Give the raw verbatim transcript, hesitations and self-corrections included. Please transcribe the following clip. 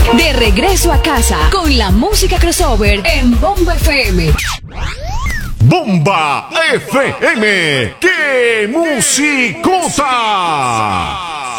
De regreso a casa con la música crossover en Bomba F M. Bomba F M. ¡Qué musicota!